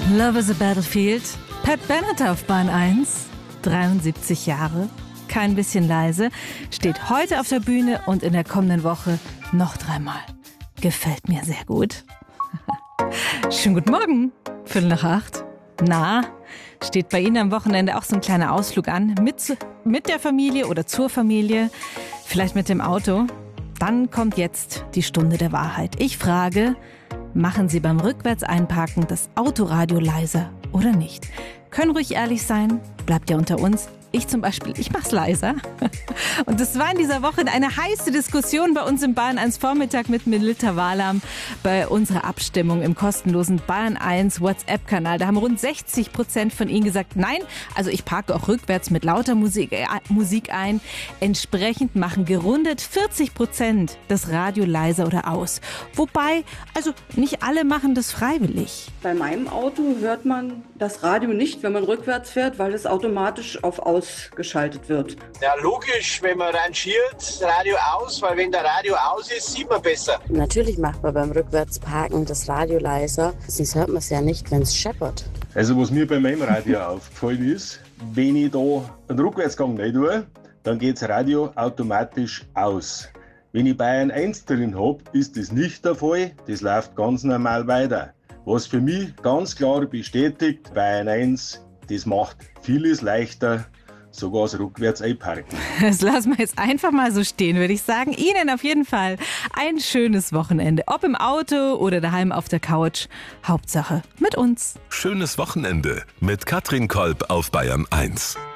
Love is a Battlefield. Pat Bennett auf Bahn 1, 73 Jahre, kein bisschen leise, steht heute auf der Bühne und in der kommenden Woche noch 3-mal. Gefällt mir sehr gut. Schönen guten Morgen, 7:45. Na, steht bei Ihnen am Wochenende auch so ein kleiner Ausflug an? Mit der Familie oder zur Familie? Vielleicht mit dem Auto? Dann kommt jetzt die Stunde der Wahrheit. Ich frage, machen Sie beim Rückwärts-Einparken das Autoradio leiser oder nicht? Können ruhig ehrlich sein, bleibt ja unter uns. Ich zum Beispiel, ich mach's leiser. Und das war in dieser Woche eine heiße Diskussion bei uns im Bayern 1 Vormittag mit Melita Wahlam bei unserer Abstimmung im kostenlosen Bayern 1 WhatsApp-Kanal. Da haben rund 60% von Ihnen gesagt, nein, also ich parke auch rückwärts mit lauter Musik ein. Entsprechend machen gerundet 40% das Radio leiser oder aus. Wobei, also nicht alle machen das freiwillig. Bei meinem Auto hört man das Radio nicht, wenn man rückwärts fährt, weil es automatisch auf ausgeschaltet wird. Ja, logisch, wenn man rangiert, das Radio aus, weil wenn der Radio aus ist, sieht man besser. Natürlich macht man beim Rückwärtsparken das Radio leiser, sonst hört man es ja nicht, wenn es scheppert. Also was mir bei meinem Radio aufgefallen ist, wenn ich da einen Rückwärtsgang nicht tue, dann geht das Radio automatisch aus. Wenn ich Bayern 1 drin habe, ist das nicht der Fall, das läuft ganz normal weiter. Was für mich ganz klar bestätigt, Bayern 1, das macht vieles leichter, sogar das rückwärts einparken. Das lassen wir jetzt einfach mal so stehen, würde ich sagen. Ihnen auf jeden Fall ein schönes Wochenende. Ob im Auto oder daheim auf der Couch. Hauptsache mit uns. Schönes Wochenende mit Katrin Kolb auf Bayern 1.